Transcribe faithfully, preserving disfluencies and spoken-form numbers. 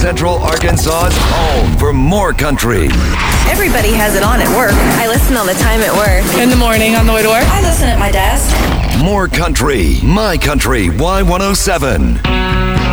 Central Arkansas's home for more country. Everybody has it on at work. I listen all the time at work. In the morning on the way to work. I listen at my desk. More country. My Country Y one oh seven.